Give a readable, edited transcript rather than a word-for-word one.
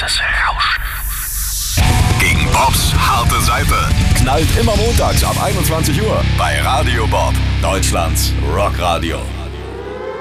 Großes Rauschen. Gegen Bobs harte Seite. Knallt immer montags ab 21 Uhr bei Radio Bob, Deutschlands Rockradio.